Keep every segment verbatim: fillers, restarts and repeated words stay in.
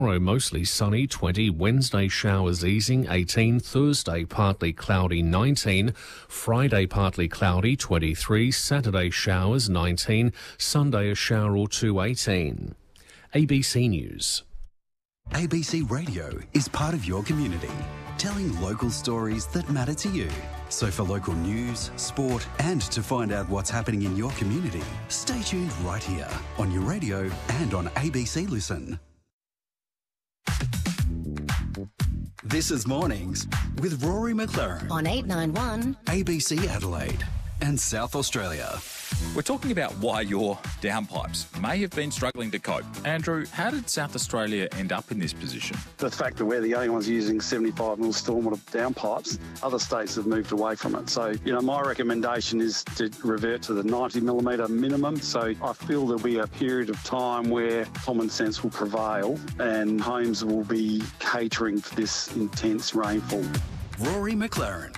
Tomorrow mostly sunny, twenty. Wednesday showers easing, eighteen. Thursday partly cloudy, nineteen. Friday partly cloudy, twenty-three. Saturday showers, nineteen. Sunday a shower or two, eighteen. A B C News. A B C Radio is part of your community, telling local stories that matter to you. So for local news, sport and to find out what's happening in your community, stay tuned right here on your radio and on A B C Listen. This is Mornings with Rory McLaren on eight nine one A B C Adelaide and South Australia. We're talking about why your downpipes may have been struggling to cope. Andrew, how did South Australia end up in this position? The fact that we're the only ones using seventy-five mil stormwater downpipes, other states have moved away from it. So, you know, my recommendation is to revert to the ninety millimetre minimum. So I feel there'll be a period of time where common sense will prevail and homes will be catering for this intense rainfall. Rory McLaren.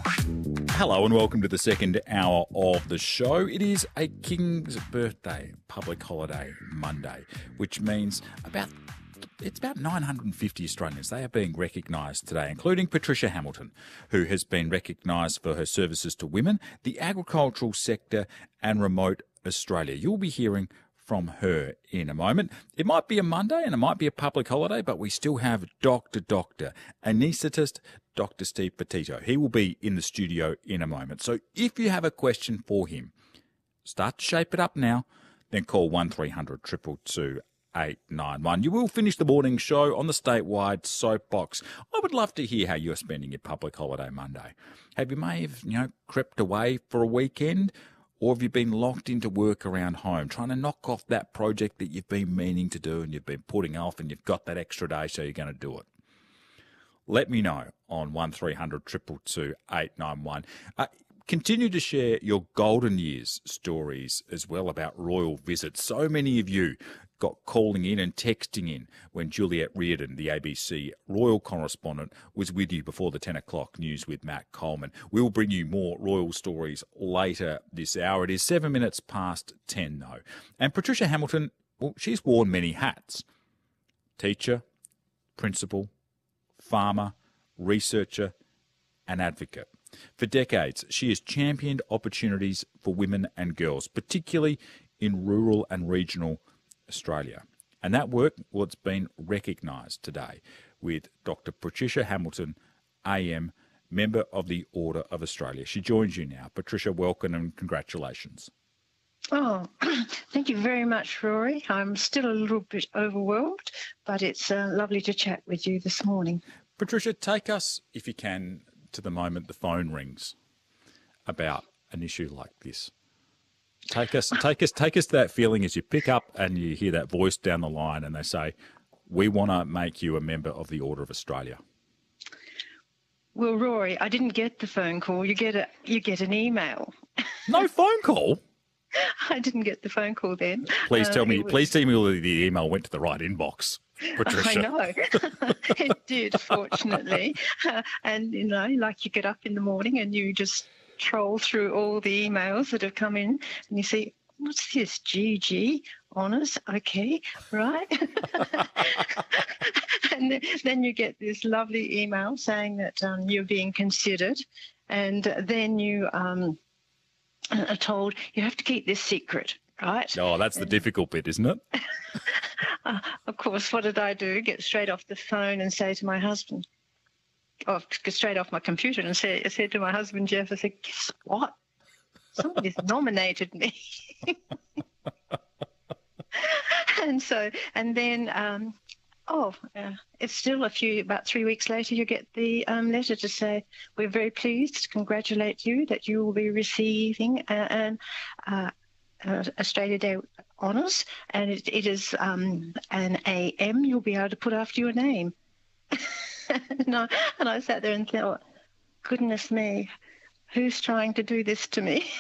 Hello and welcome to the second hour of the show. It is a King's birthday, public holiday Monday, which means about it's about nine hundred fifty Australians. They are being recognised today, including Patricia Hamilton, who has been recognised for her services to women, the agricultural sector and remote Australia. You'll be hearing from her in a moment. It might be a Monday and it might be a public holiday, but we still have Doctor Doctor, anaesthetist Doctor Steve Petito. He will be in the studio in a moment. So if you have a question for him, start to shape it up now, then call one three hundred two two two eight nine one. You will finish the morning show on the statewide soapbox. I would love to hear how you're spending your public holiday Monday. Have you may have, you know, crept away for a weekend? Or have you been locked into work around home, trying to knock off that project that you've been meaning to do and you've been putting off and you've got that extra day so you're going to do it? Let me know on one three hundred two two two eight nine one. Uh, continue to share your golden years stories as well about royal visits. So many of you got calling in and texting in when Juliet Reardon, the A B C royal correspondent, was with you before the ten o'clock news with Matt Coleman. We will bring you more royal stories later this hour. It is seven minutes past ten, though. And Patricia Hamilton, well, she's worn many hats. Teacher, principal, farmer, researcher and advocate. For decades, she has championed opportunities for women and girls, particularly in rural and regional Australia. And that work, well, it's been recognised today with Doctor Patricia Hamilton, A M, member of the Order of Australia. She joins you now. Patricia, welcome and congratulations. Oh, thank you very much, Rory. I'm still a little bit overwhelmed, but it's uh, lovely to chat with you this morning. Patricia, take us, if you can, to the moment the phone rings about an issue like this. Take us, take us, take us to that feeling as you pick up and you hear that voice down the line and they say, we want to make you a member of the Order of Australia. Well, Rory, I didn't get the phone call. You get a, you get an email. No phone call? I didn't get the phone call then. Please tell uh, me, was... please tell me the email went to the right inbox, Patricia. I know. It did, fortunately. Uh, and, you know, like you get up in the morning and you just troll through all the emails that have come in and you see, what's this, G G, honours, okay, right? And then you get this lovely email saying that um, you're being considered, and then you um, are told you have to keep this secret, right? Oh, that's the difficult bit, isn't it? uh, of course, what did I do? Get straight off the phone and say to my husband, Oh, get straight off my computer and say, I said to my husband, Jeff, I said, guess what? Somebody's nominated me. and so, and then, um, oh, uh, it's still a few, about three weeks later, you get the um, letter to say, we're very pleased to congratulate you that you will be receiving an uh, uh, Australia Day honours, and it, it is um, an A M you'll be able to put after your name. and, I, and I sat there and thought, goodness me, who's trying to do this to me?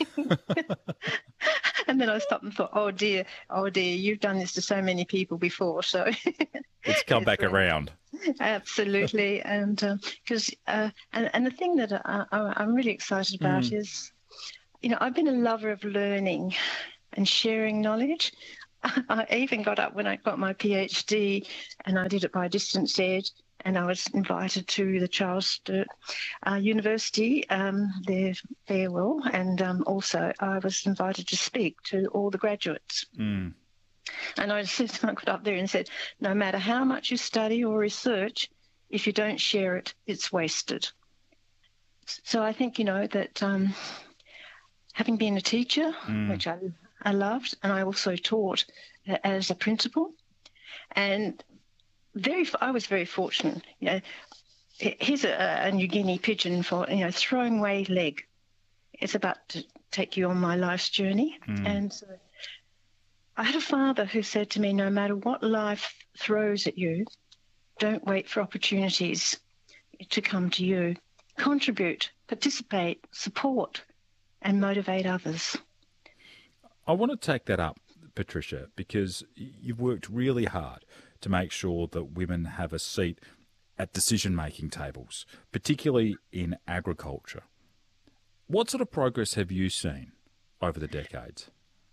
And then I stopped and thought, oh dear, oh dear, you've done this to so many people before. So it's come back around. Absolutely. And because uh, uh, and, and the thing that I, I, I'm really excited about mm. is, you know, I've been a lover of learning and sharing knowledge. I even got up when I got my PhD, and I did it by distance ed, and I was invited to the Charles Sturt uh, University, um, their farewell, and um, also I was invited to speak to all the graduates. Mm. And I just I got up there and said, no matter how much you study or research, if you don't share it, it's wasted. So I think, you know, that um, having been a teacher, mm. which I, I loved, and I also taught uh, as a principal, and very, I was very fortunate. You know, here's a, a New Guinea pigeon for, you know, throwing away leg. It's about to take you on my life's journey. Mm. And so I had a father who said to me, no matter what life throws at you, don't wait for opportunities to come to you. Contribute, participate, support, and motivate others. I want to take that up, Patricia, because you've worked really hard to make sure that women have a seat at decision-making tables, particularly in agriculture. What sort of progress have you seen over the decades?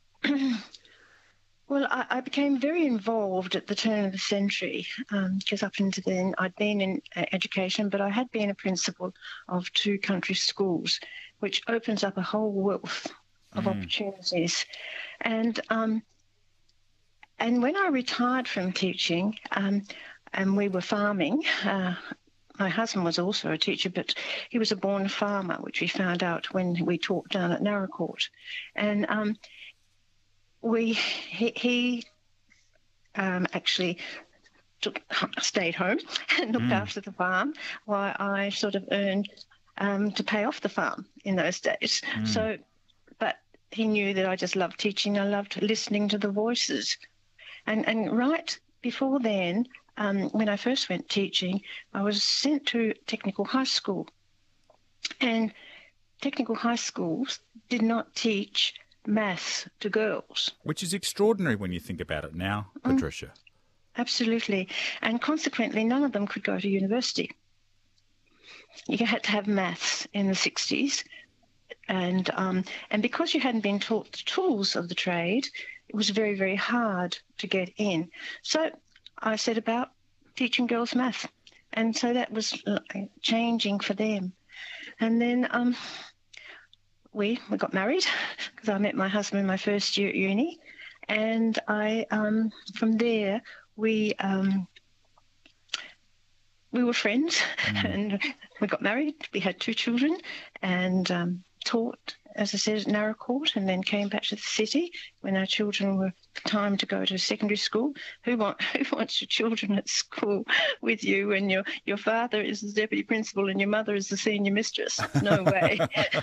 Well, I, I became very involved at the turn of the century um, because up until then I'd been in uh, education, but I had been a principal of two country schools, which opens up a whole wealth of mm. opportunities. And um, and when I retired from teaching, um, and we were farming, uh, my husband was also a teacher, but he was a born farmer, which we found out when we taught down at Naracoorte. And um, we he, he um, actually took, stayed home and looked mm. after the farm while I sort of earned um, to pay off the farm in those days. Mm. So, but he knew that I just loved teaching. I loved listening to the voices. And, and right before then, um, when I first went teaching, I was sent to technical high school. And technical high schools did not teach maths to girls. Which is extraordinary when you think about it now, Patricia. Mm, absolutely. And consequently, none of them could go to university. You had to have maths in the sixties. And, um, and because you hadn't been taught the tools of the trade, it was very, very hard to get in. So I set about teaching girls math. And so that was changing for them. And then um, we, we got married because I met my husband in my first year at uni. And I, um, from there, we um, we were friends mm. and we got married. We had two children and um, taught, as I said, at Naracoorte, and then came back to the city when our children were time to go to secondary school. Who want who wants your children at school with you when your your father is the deputy principal and your mother is the senior mistress? No way.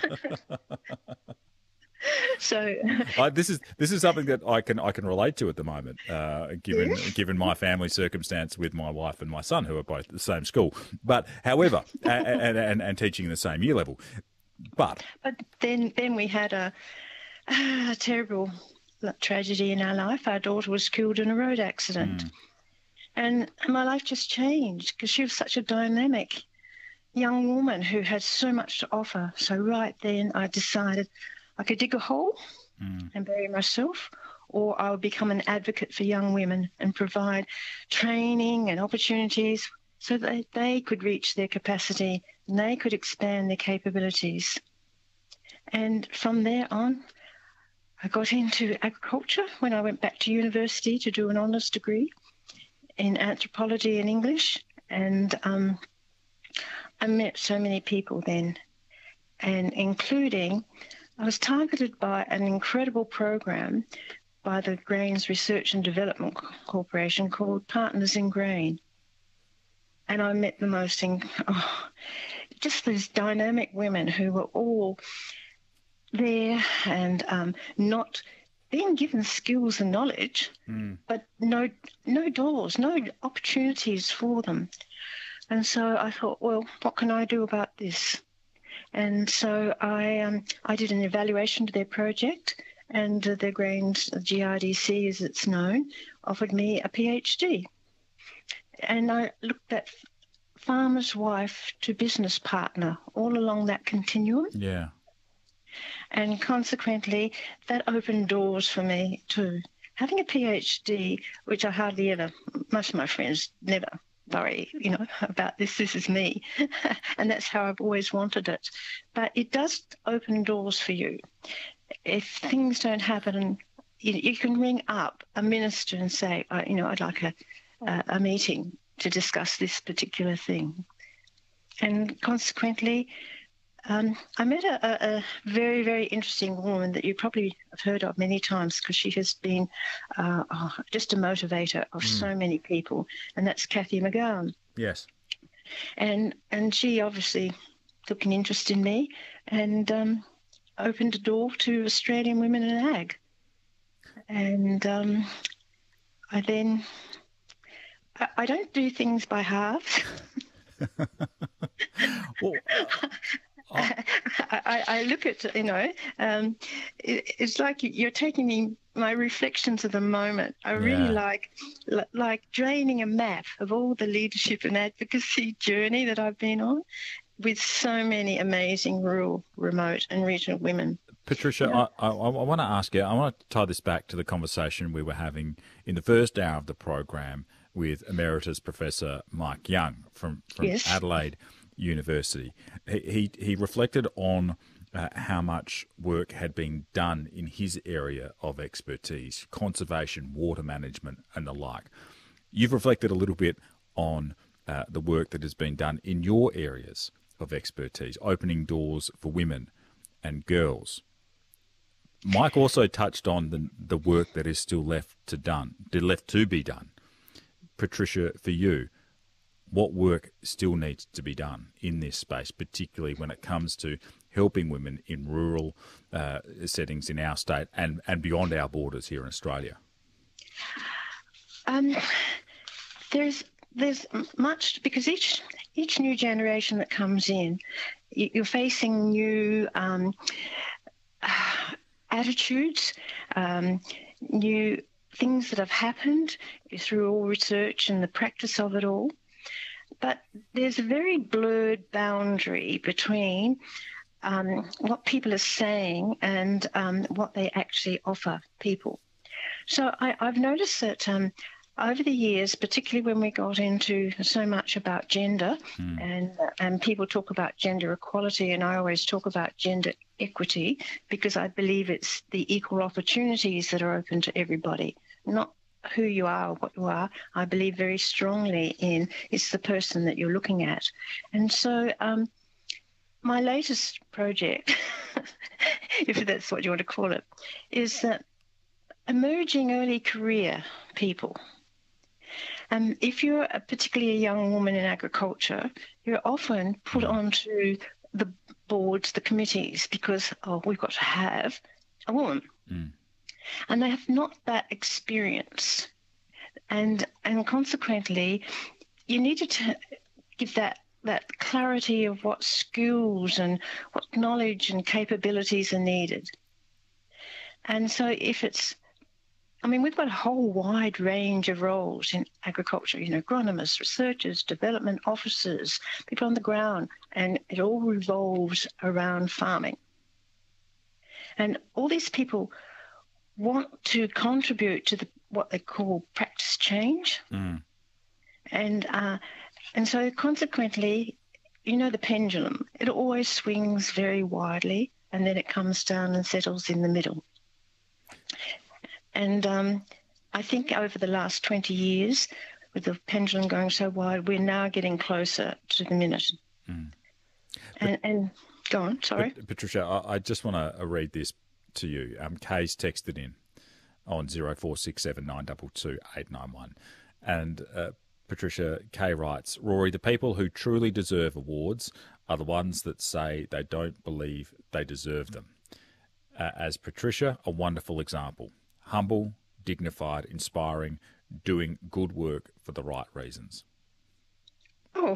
So uh, this is this is something that I can I can relate to at the moment, uh, given yeah. given my family circumstance with my wife and my son, who are both at the same school. But however, and, and and teaching in the same year level. But but then then we had a, a terrible tragedy in our life. Our daughter was killed in a road accident, mm. and my life just changed because she was such a dynamic young woman who had so much to offer. So right then I decided I could dig a hole mm. and bury myself, or I would become an advocate for young women and provide training and opportunities so that they could reach their capacity and they could expand their capabilities. And from there on, I got into agriculture when I went back to university to do an honours degree in anthropology and English. And um, I met so many people then, and including I was targeted by an incredible program by the Grains Research and Development Corporation called Partners in Grain. And I met the most, in, oh, just these dynamic women who were all there and um, not being given skills and knowledge, mm. but no, no doors, no opportunities for them. And so I thought, well, what can I do about this? And so I um, I did an evaluation to their project, and uh, their Grains, G R D C as it's known, offered me a PhD. And I looked at farmer's wife to business partner all along that continuum. Yeah. And consequently, that opened doors for me too. having a PhD, which I hardly ever, most of my friends never worry, you know, about this, this is me. And that's how I've always wanted it. But it does open doors for you. If things don't happen, you, you can ring up a minister and say, oh, you know, I'd like a, a, a meeting to discuss this particular thing. And consequently, um, I met a, a very, very interesting woman that you probably have heard of many times because she has been uh, oh, just a motivator of mm. so many people, and that's Cathy McGowan. Yes. And and she obviously took an interest in me and um, opened a door to Australian Women in Ag. And um, I then, I, I don't do things by halves. well, oh. I, I, I look at, you know, um, it, it's like you're taking me, my reflections of the moment. I really Yeah. like like draining a map of all the leadership and advocacy journey that I've been on with so many amazing rural, remote and regional women. Patricia, Yeah. I, I, I want to ask you, I want to tie this back to the conversation we were having in the first hour of the program with Emeritus Professor Mike Young from, from Yes. Adelaide University. He, he, he reflected on uh, how much work had been done in his area of expertise, conservation, water management and the like. You've reflected a little bit on uh, the work that has been done in your areas of expertise, opening doors for women and girls. Mike also touched on the, the work that is still left to done, left to be done. Patricia, for you, what work still needs to be done in this space, particularly when it comes to helping women in rural uh, settings in our state and, and beyond our borders here in Australia? Um, there's there's much, because each each new generation that comes in, you're facing new um, attitudes, um, new things that have happened through all research and the practice of it all. But there's a very blurred boundary between um, what people are saying and um, what they actually offer people. So I, I've noticed that um, over the years, particularly when we got into so much about gender, mm. and and people talk about gender equality, and I always talk about gender equity because I believe it's the equal opportunities that are open to everybody, not who you are or what you are. I believe very strongly in it's the person that you're looking at. And so um, my latest project, if that's what you want to call it, is that emerging early career people. Um, if you're a, particularly a young woman in agriculture, you're often put onto the boards, the committees, because, oh, we've got to have a woman. Mm. And they have not that experience. And and consequently, you need to give that, that clarity of what skills and what knowledge and capabilities are needed. And so if it's, I mean, we've got a whole wide range of roles in agriculture, you know, agronomists, researchers, development officers, people on the ground, and it all revolves around farming. And all these people want to contribute to the, what they call practice change. Mm. And, uh, and so consequently, you know, the pendulum, it always swings very widely and then it comes down and settles in the middle. And um, I think over the last twenty years, with the pendulum going so wide, we're now getting closer to the minute. Mm. And, and go on, sorry. But, Patricia, I, I just want to read this to you. Um, Kay's texted in on zero four six seven nine two two eight nine one. And uh, Patricia, Kay writes, Rory, the people who truly deserve awards are the ones that say they don't believe they deserve them. Uh, as Patricia, a wonderful example. Humble, dignified, inspiring, doing good work for the right reasons. Oh.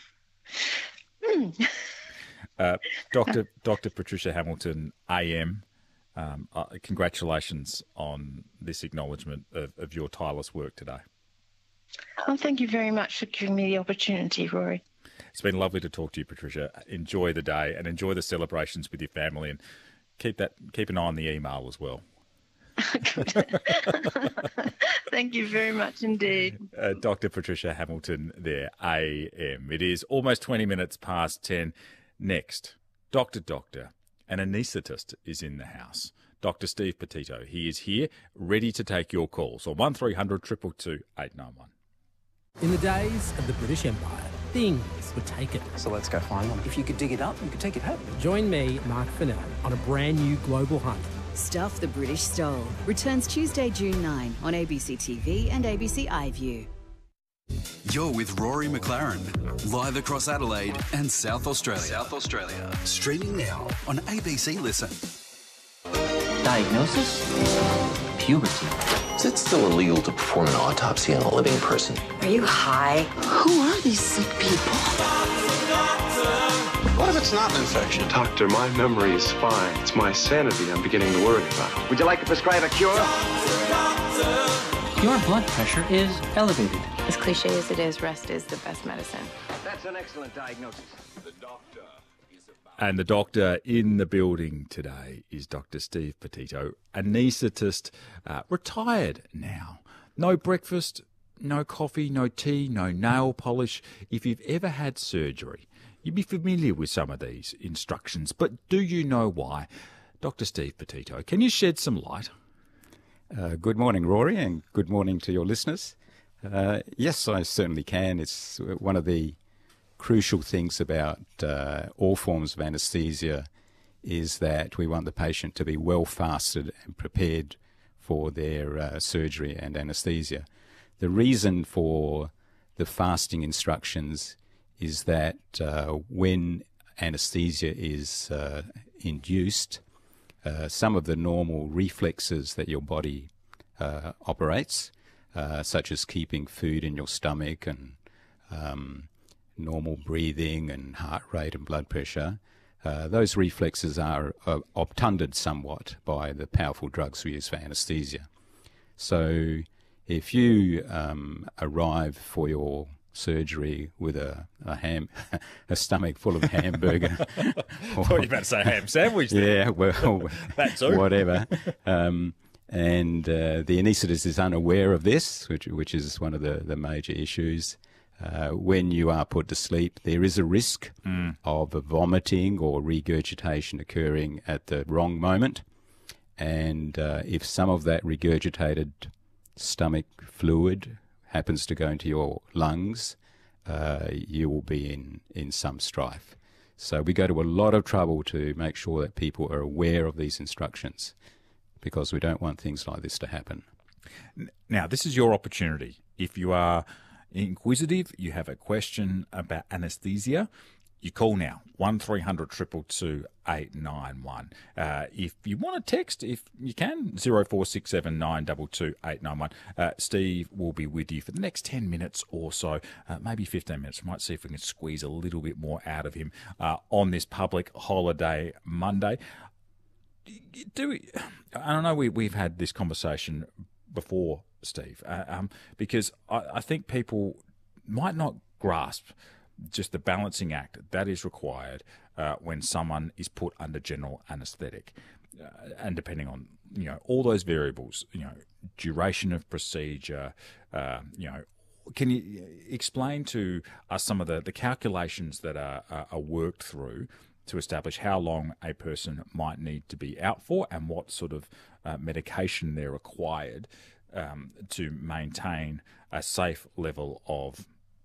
Mm. Uh, Doctor Doctor Patricia Hamilton, A M, um, uh, congratulations on this acknowledgement of, of your tireless work today. Oh, thank you very much for giving me the opportunity, Rory. It's been lovely to talk to you, Patricia. Enjoy the day and enjoy the celebrations with your family, and keep that keep an eye on the email as well. Thank you very much indeed. Uh, Doctor Patricia Hamilton there, A M. It is almost twenty minutes past ten. Next, Doctor Doctor, an anaesthetist is in the house. Doctor Steve Petito, he is here, ready to take your calls on one three hundred two two two eight nine one. In the days of the British Empire, things were taken. So let's go find them. If you could dig it up, you could take it home. Join me, Mark Fennell, on a brand new global hunt. Stuff the British Stole returns Tuesday, June ninth on A B C T V and A B C iView. You're with Rory McLaren, live across Adelaide and South Australia. South Australia. Streaming now on A B C Listen. Diagnosis? Puberty. Is it still illegal to perform an autopsy on a living person? Are you high? Who are these sick people? What if it's not an infection? Doctor, my memory is fine. It's my sanity I'm beginning to worry about. Would you like to prescribe a cure? Your blood pressure is elevated. As cliche as it is, rest is the best medicine. That's an excellent diagnosis. The doctor is about... And the doctor in the building today is Doctor Steve Petito, anaesthetist, uh, retired now. No breakfast, no coffee, no tea, no nail polish. If you've ever had surgery, you'd be familiar with some of these instructions, but do you know why? Doctor Steve Petito, can you shed some light? Uh, good morning, Rory, and good morning to your listeners. Uh, yes, I certainly can. It's one of the crucial things about uh, all forms of anaesthesia is that we want the patient to be well fasted and prepared for their uh, surgery and anaesthesia. The reason for the fasting instructions is that uh, when anaesthesia is uh, induced, uh, some of the normal reflexes that your body uh, operates, uh, such as keeping food in your stomach and um, normal breathing and heart rate and blood pressure, uh, those reflexes are uh, obtunded somewhat by the powerful drugs we use for anaesthesia. So if you um, arrive for your surgery with a, a ham, a stomach full of hamburger. I thought you were about to say ham sandwich there. Yeah, well, that too. Whatever. Um, and uh, the anaesthetist is unaware of this, which which is one of the, the major issues. Uh, when you are put to sleep, there is a risk mm. of a vomiting or regurgitation occurring at the wrong moment. And uh, if some of that regurgitated stomach fluid happens to go into your lungs, uh, you will be in, in some strife. So we go to a lot of trouble to make sure that people are aware of these instructions because we don't want things like this to happen. Now, this is your opportunity. If you are inquisitive, you have a question about anaesthesia, you call now, one three hundred two two two eight nine one. Uh, if you want to text, if you can, zero four six seven nine two two eight nine one. Uh, Steve will be with you for the next ten minutes or so, uh, maybe fifteen minutes. We might see if we can squeeze a little bit more out of him uh, on this public holiday Monday. Do we, I don't know, we, we've had this conversation before, Steve, uh, um, because I, I think people might not grasp just the balancing act that is required uh, when someone is put under general anaesthetic, uh, and depending on you know all those variables, you know, duration of procedure, uh, you know, can you explain to us some of the, the calculations that are, are, are worked through to establish how long a person might need to be out for and what sort of uh, medication they're required um, to maintain a safe level of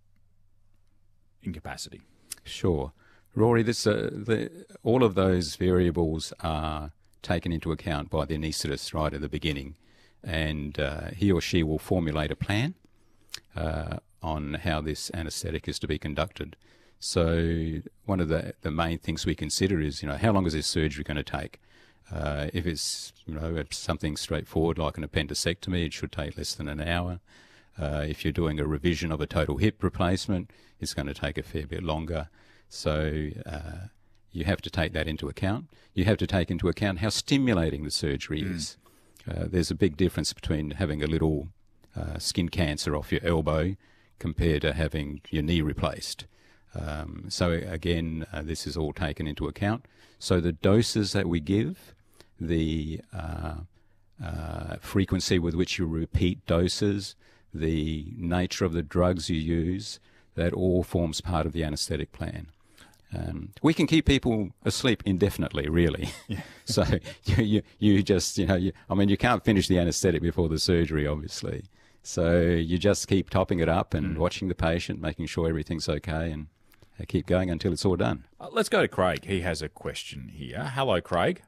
incapacity? Sure. Rory, this, uh, the, all of those variables are taken into account by the anaesthetist right at the beginning, and uh, he or she will formulate a plan uh, on how this anaesthetic is to be conducted. So one of the, the main things we consider is, you know, how long is this surgery going to take? Uh, if it's, you know, it's something straightforward like an appendectomy, it should take less than an hour. Uh, if you're doing a revision of a total hip replacement, it's going to take a fair bit longer. So uh, you have to take that into account. You have to take into account how stimulating the surgery mm. is. Uh, there's a big difference between having a little uh, skin cancer off your elbow compared to having your knee replaced. Um, so again, uh, this is all taken into account. So the doses that we give, the uh, uh, frequency with which you repeat doses, the nature of the drugs you use, that all forms part of the anaesthetic plan. Um, we can keep people asleep indefinitely, really. Yeah. So you, you, you just, you know, you, I mean, you can't finish the anaesthetic before the surgery, obviously. So you just keep topping it up and mm. watching the patient, making sure everything's okay, and uh, keep going until it's all done. Uh, let's go to Craig. He has a question here. Hello, Craig.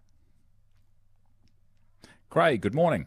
Craig, good morning.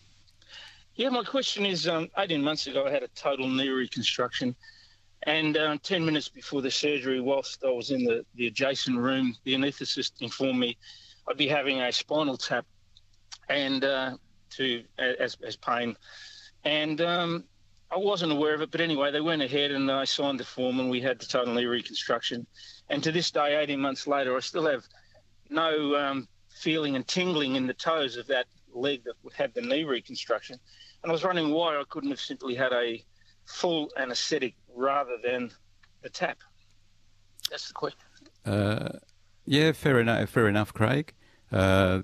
Yeah, my question is, um, eighteen months ago I had a total knee reconstruction, and uh, ten minutes before the surgery, whilst I was in the, the adjacent room, the anaesthetist informed me I'd be having a spinal tap and uh, to as, as pain. And um, I wasn't aware of it, but anyway, they went ahead and I signed the form and we had the total knee reconstruction. And to this day, eighteen months later, I still have no um, feeling and tingling in the toes of that leg that had the knee reconstruction. And I was wondering why I couldn't have simply had a full anaesthetic rather than the tap. That's the question. Uh, yeah, fair enough, fair enough, Craig. Uh,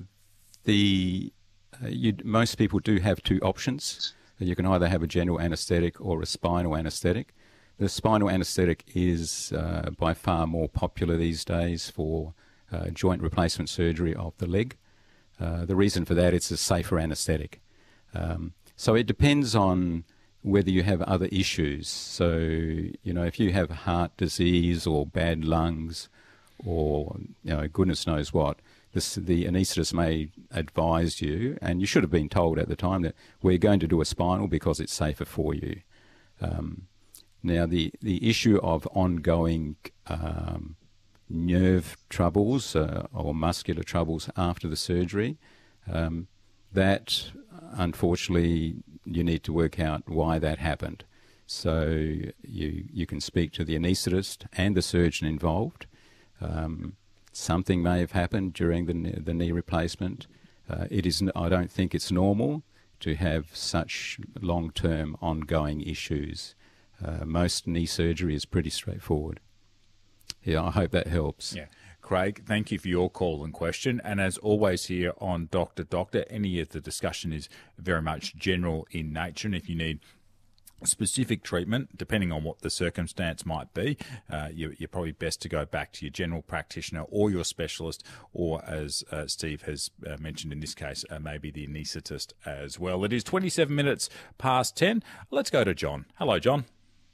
the uh, you, most people do have two options. You can either have a general anaesthetic or a spinal anaesthetic. The spinal anaesthetic is uh, by far more popular these days for uh, joint replacement surgery of the leg. Uh, the reason for that, it's a safer anaesthetic. Um, so it depends on whether you have other issues. So, you know, if you have heart disease or bad lungs or, you know, goodness knows what, this, the anaesthetist may advise you, and you should have been told at the time, that we're going to do a spinal because it's safer for you. Um, now, the, the issue of ongoing um, nerve troubles uh, or muscular troubles after the surgery, um, that unfortunately you need to work out why that happened. So you you can speak to the anaesthetist and the surgeon involved. Um, something may have happened during the the knee replacement. Uh, it is I don't think it's normal to have such long-term ongoing issues. Uh, most knee surgery is pretty straightforward. Yeah, I hope that helps. Yeah. Craig, thank you for your call and question. And as always here on Doctor Doctor, any of the discussion is very much general in nature. And if you need specific treatment, depending on what the circumstance might be, uh, you, you're probably best to go back to your general practitioner or your specialist, or as uh, Steve has uh, mentioned in this case, uh, maybe the anaesthetist as well. It is twenty-seven minutes past ten. Let's go to John. Hello, John.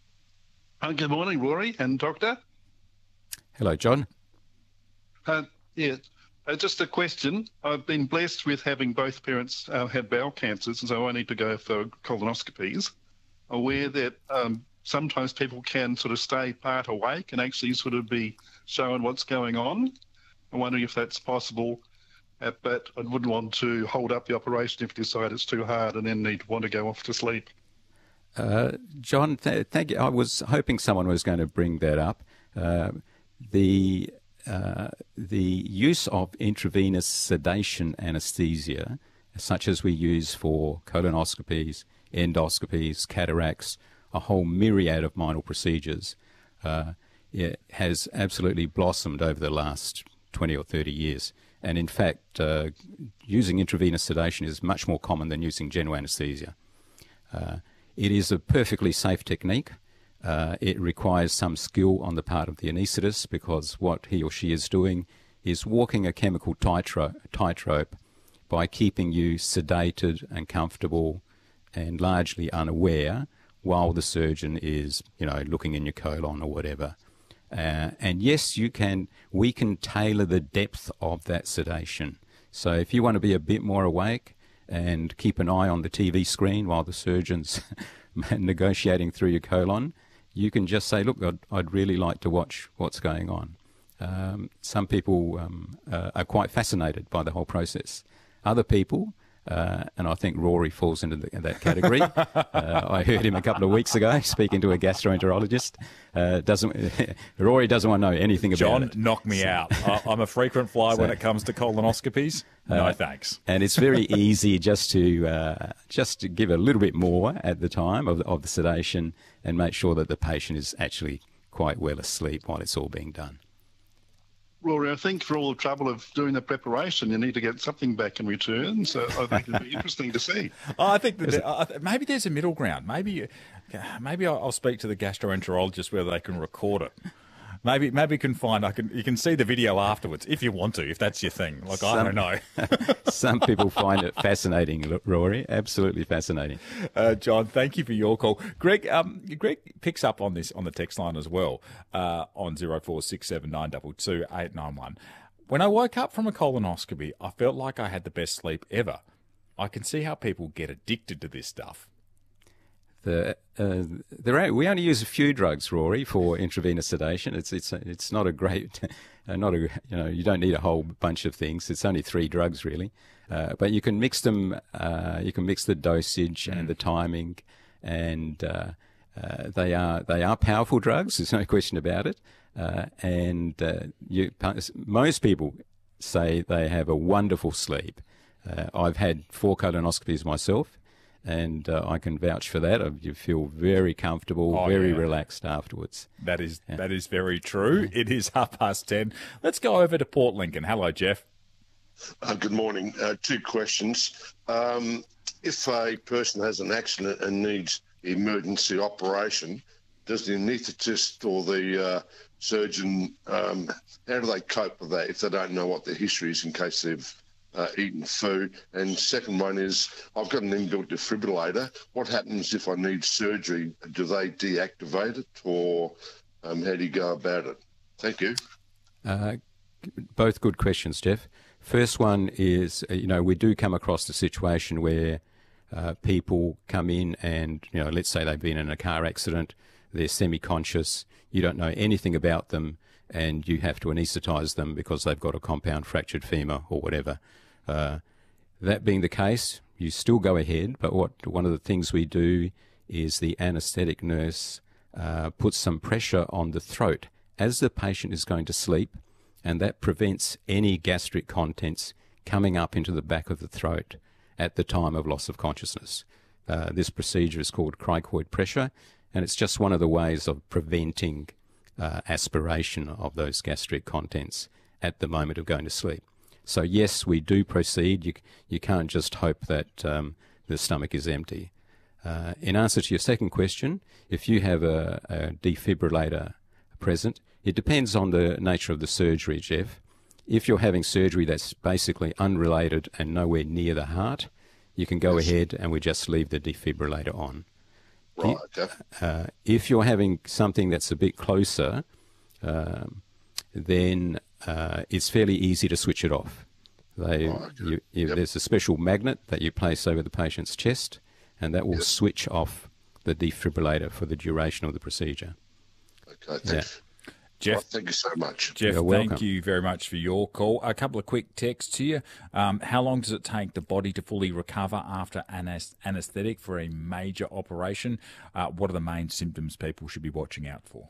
Uh, good morning, Rory and Doctor. Hello, John. Uh, yeah, uh, just a question. I've been blessed with having both parents uh, had bowel cancers, and so I need to go for colonoscopies. Aware that um, sometimes people can sort of stay part awake and actually sort of be shown what's going on. I'm wondering if that's possible, uh, but I wouldn't want to hold up the operation if you decide it's too hard and then need to want to go off to sleep. Uh, John, th- thank you. I was hoping someone was going to bring that up. Uh, the uh, the use of intravenous sedation anaesthesia, such as we use for colonoscopies, endoscopies, cataracts, a whole myriad of minor procedures, uh, it has absolutely blossomed over the last twenty or thirty years. And in fact, uh, using intravenous sedation is much more common than using general anaesthesia. Uh, it is a perfectly safe technique. Uh, it requires some skill on the part of the anaesthetist, because what he or she is doing is walking a chemical tightrope, tightrope by keeping you sedated and comfortable and largely unaware while the surgeon is, you know, looking in your colon or whatever. Uh, and yes, you can. We can tailor the depth of that sedation. So if you want to be a bit more awake and keep an eye on the T V screen while the surgeon's negotiating through your colon, you can just say, look, I'd, I'd really like to watch what's going on. Um, some people um, uh, are quite fascinated by the whole process. Other people, uh, and I think Rory falls into the, that category. uh, I heard him a couple of weeks ago speaking to a gastroenterologist. Uh, doesn't Rory doesn't want to know anything about John, it. John, knock me so, out. I, I'm a frequent flyer so, when it comes to colonoscopies. No uh, thanks. And it's very easy just to uh, just to give a little bit more at the time of, of the sedation and make sure that the patient is actually quite well asleep while it's all being done. Rory, I think for all the trouble of doing the preparation, you need to get something back in return. So I think it'd be interesting to see. Oh, I think that uh, maybe there's a middle ground. Maybe, maybe I'll, I'll speak to the gastroenterologist whether they can record it. Maybe, maybe you can find. I can. You can see the video afterwards if you want to, if that's your thing. Like some, I don't know. Some people find it fascinating, Rory. Absolutely fascinating. Uh, John, thank you for your call. Greg, um, Greg picks up on this on the text line as well uh, on zero four six seven nine two two eight nine one. When I woke up from a colonoscopy, I felt like I had the best sleep ever. I can see how people get addicted to this stuff. The, uh, there are, we only use a few drugs, Rory, for intravenous sedation. It's it's it's not a great, uh, not a you know you don't need a whole bunch of things. It's only three drugs really, uh, but you can mix them. Uh, you can mix the dosage mm. and the timing, and uh, uh, they are they are powerful drugs. There's no question about it. Uh, and uh, you, most people say they have a wonderful sleep. Uh, I've had four colonoscopies myself. And uh, I can vouch for that. You feel very comfortable, oh, very yeah. relaxed afterwards. That is yeah. that is very true. It is half past ten. Let's go over to Port Lincoln. Hello, Jeff. Uh, good morning. Uh, two questions. Um, if a person has an accident and needs emergency operation, does the anaesthetist or the uh, surgeon, um, how do they cope with that if they don't know what their history is in case they've Uh, eating food? And second one is, I've got an inbuilt defibrillator. What happens if I need surgery? Do they deactivate it, or um, how do you go about it? Thank you. Uh, both good questions, Jeff. First one is, you know, we do come across the situation where uh, people come in and, you know, let's say they've been in a car accident, they're semi-conscious, you don't know anything about them, and you have to anaesthetise them because they've got a compound fractured femur or whatever. Uh, that being the case, you still go ahead, but what one of the things we do is the anaesthetic nurse uh, puts some pressure on the throat as the patient is going to sleep, and that prevents any gastric contents coming up into the back of the throat at the time of loss of consciousness. Uh, this procedure is called cricoid pressure, and it's just one of the ways of preventing uh, aspiration of those gastric contents at the moment of going to sleep. So yes, we do proceed. You, you can't just hope that um, the stomach is empty. Uh, in answer to your second question, if you have a, a defibrillator present, it depends on the nature of the surgery, Jeff. If you're having surgery that's basically unrelated and nowhere near the heart, you can go yes. ahead and we just leave the defibrillator on. Right, okay. Uh, if you're having something that's a bit closer, um, then uh, it's fairly easy to switch it off. They, right, okay. you, you, yep. There's a special magnet that you place over the patient's chest, and that will yes. switch off the defibrillator for the duration of the procedure. Okay, thanks. Yeah. Jeff, well, thank you so much. Jeff, You're thank welcome. you very much for your call. A couple of quick texts here. Um, how long does it take the body to fully recover after anaesthetic for a major operation? Uh, what are the main symptoms people should be watching out for?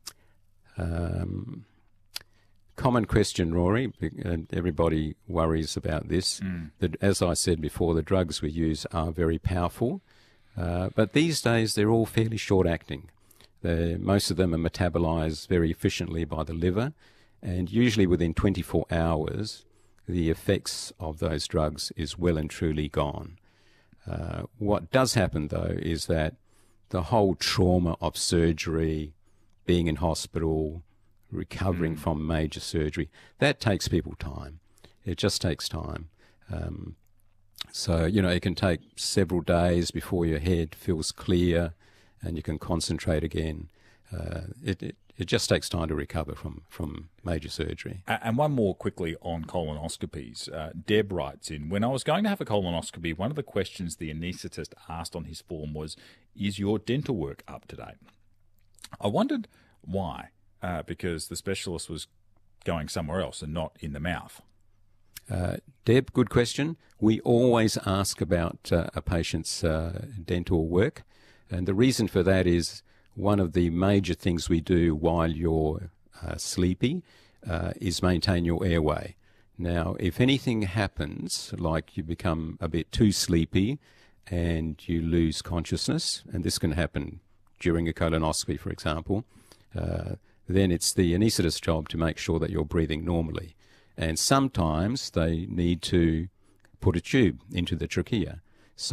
Um, common question, Rory. Everybody worries about this. Mm. The, as I said before, the drugs we use are very powerful, uh, but these days they're all fairly short-acting. They're, most of them are metabolized very efficiently by the liver, and usually within twenty-four hours, the effects of those drugs is well and truly gone. Uh, what does happen, though, is that the whole trauma of surgery, being in hospital, recovering mm. from major surgery, that takes people time. It just takes time. Um, so, you know, it can take several days before your head feels clear and you can concentrate again. Uh, it, it it just takes time to recover from, from major surgery. And one more quickly on colonoscopies. Uh, Deb writes in, when I was going to have a colonoscopy, one of the questions the anaesthetist asked on his form was, is your dental work up to date? I wondered why, uh, because the specialist was going somewhere else and not in the mouth. Uh, Deb, good question. We always ask about uh, a patient's uh, dental work. And the reason for that is one of the major things we do while you're uh, sleepy uh, is maintain your airway. Now, if anything happens, like you become a bit too sleepy and you lose consciousness, and this can happen during a colonoscopy, for example, uh, then it's the anaesthetist's job to make sure that you're breathing normally. And sometimes they need to put a tube into the trachea.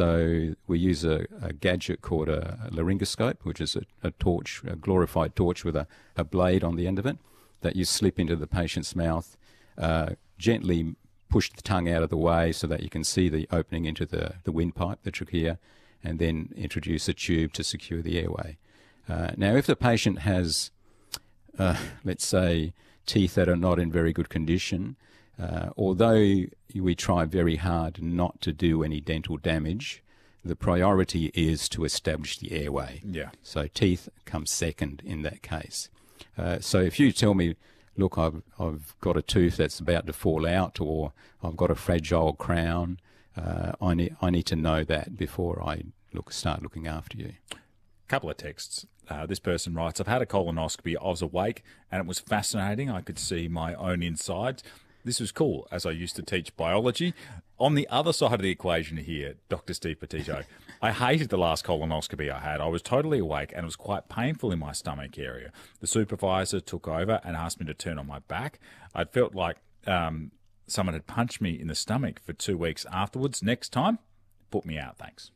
So we use a, a gadget called a, a laryngoscope, which is a, a torch, a glorified torch with a, a blade on the end of it, that you slip into the patient's mouth, uh, gently push the tongue out of the way so that you can see the opening into the, the windpipe, the trachea, and then introduce a tube to secure the airway. Uh, now, if the patient has, uh, let's say, teeth that are not in very good condition, uh, although we try very hard not to do any dental damage, the priority is to establish the airway. Yeah. So teeth come second in that case. Uh, so if you tell me, look, I've, I've got a tooth that's about to fall out, or I've got a fragile crown, uh, I need I need to know that before I look start looking after you. Couple of texts. Uh, this person writes, I've had a colonoscopy. I was awake and it was fascinating. I could see my own insides. This was cool, as I used to teach biology. On the other side of the equation here, Doctor Steve Petito, I hated the last colonoscopy I had. I was totally awake and it was quite painful in my stomach area. The supervisor took over and asked me to turn on my back. I felt like um, someone had punched me in the stomach for two weeks afterwards. Next time, put me out, thanks.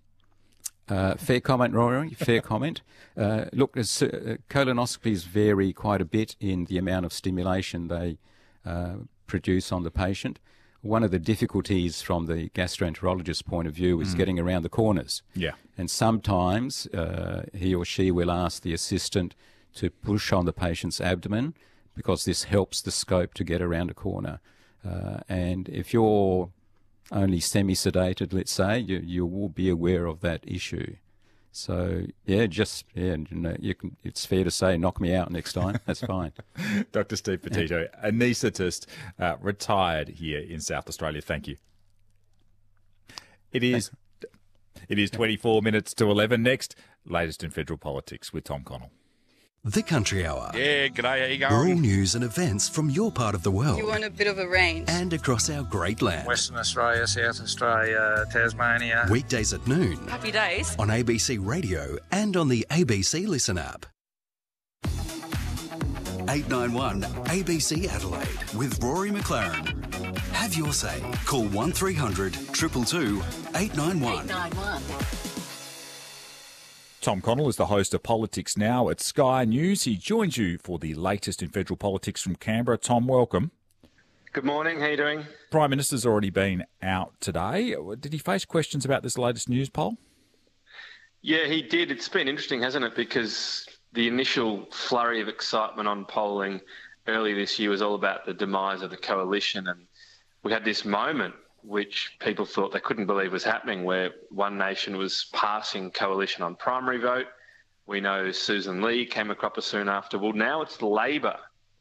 Uh, fair comment, Rory. Fair comment. Uh, look, uh, colonoscopies vary quite a bit in the amount of stimulation they uh, produce on the patient. One of the difficulties from the gastroenterologist's point of view is mm. getting around the corners. Yeah. And sometimes uh, he or she will ask the assistant to push on the patient's abdomen because this helps the scope to get around a corner. Uh, and if you're only semi-sedated, let's say, you, you will be aware of that issue. So, yeah, just, yeah, you know, you can, it's fair to say, knock me out next time. That's fine. Doctor Steve Petito, yeah. anaesthetist, uh, retired here in South Australia. Thank you. It is, it is twenty-four minutes to eleven. Next, latest in federal politics with Tom Connell. The Country Hour. Yeah, g'day, how you going? We're all news and events from your part of the world. You want a bit of a range. And across our great land. Western Australia, South Australia, Tasmania. Weekdays at noon. Happy days. On A B C Radio and on the A B C Listen app. eight nine one A B C Adelaide with Rory McLaren. Have your say. Call one three hundred two two two eight nine one. eight nine one. Tom Connell is the host of Politics Now at Sky News. He joins you for the latest in federal politics from Canberra. Tom, welcome. Good morning. How are you doing? Prime Minister's already been out today. Did he face questions about this latest news poll? Yeah, he did. It's been interesting, hasn't it? Because the initial flurry of excitement on polling early this year was all about the demise of the coalition. And we had this moment which people thought they couldn't believe was happening, where One Nation was passing coalition on primary vote. We know Susan Lee came a cropper soon after. Well, now it's Labor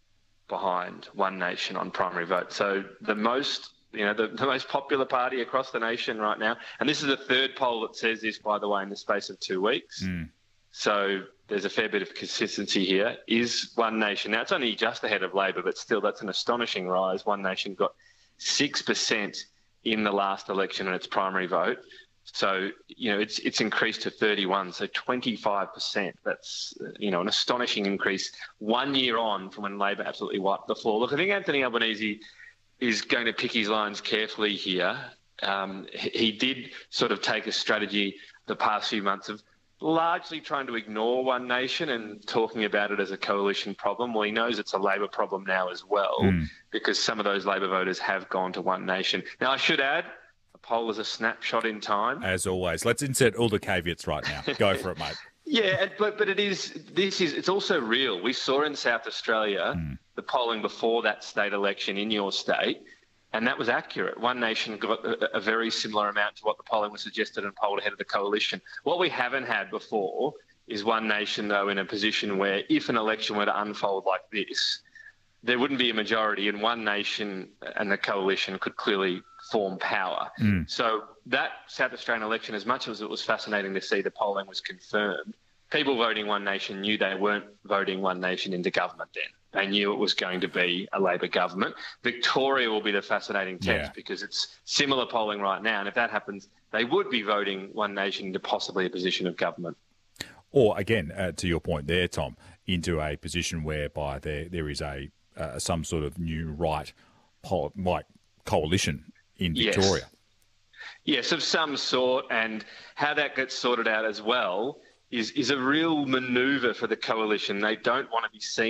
behind One Nation on primary vote. So the most, you know, the, the most popular party across the nation right now, and this is the third poll that says this, by the way, in the space of two weeks. Mm. So there's a fair bit of consistency here, is One Nation. Now, it's only just ahead of Labor, but still that's an astonishing rise. One Nation got six percent in the last election on its primary vote. So, you know, it's it's increased to thirty-one, so twenty-five percent. That's, you know, an astonishing increase one year on from when Labor absolutely wiped the floor. Look, I think Anthony Albanese is going to pick his lines carefully here. Um, he did sort of take a strategy the past few months of largely trying to ignore One Nation and talking about it as a coalition problem. Well, he knows it's a Labor problem now as well, mm. because some of those Labor voters have gone to One Nation. Now, I should add, a poll is a snapshot in time. As always. Let's insert all the caveats right now. Go for it, mate. Yeah, but but it is this is it's also real. We saw in South Australia mm. the polling before that state election in your state, and that was accurate. One Nation got a, a very similar amount to what the polling was suggested and polled ahead of the coalition. What we haven't had before is One Nation, though, in a position where if an election were to unfold like this, there wouldn't be a majority, and One Nation and the coalition could clearly form power. Mm. So that South Australian election, as much as it was fascinating to see the polling was confirmed, people voting One Nation knew they weren't voting One Nation into government then. They knew it was going to be a Labor government. Victoria will be the fascinating test yeah. because it's similar polling right now. And if that happens, they would be voting One Nation into possibly a position of government. Or, again, uh, to your point there, Tom, into a position whereby there there is a uh, some sort of new right pol- like coalition in Victoria. Yes. yes, of some sort, and how that gets sorted out as well is is a real manoeuvre for the coalition. They don't want to be seen